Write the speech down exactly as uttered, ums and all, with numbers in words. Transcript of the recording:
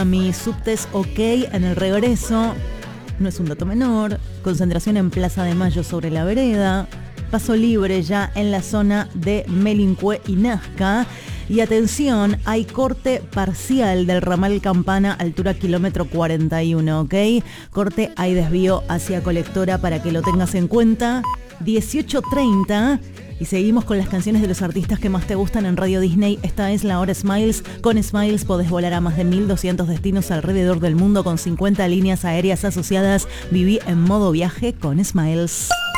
Mi subtes ok en el regreso. No es un dato menor. Concentración en Plaza de Mayo sobre la vereda. Paso libre ya en la zona de Melincue y Nazca. Y atención, hay corte parcial del ramal Campana, altura kilómetro cuarenta y uno, ¿ok? Corte, hay desvío hacia Colectora para que lo tengas en cuenta. dieciocho treinta. Y seguimos con las canciones de los artistas que más te gustan en Radio Disney. Esta es la hora Smiles. Con Smiles podés volar a más de mil doscientos destinos alrededor del mundo con cincuenta líneas aéreas asociadas. Viví en modo viaje con Smiles.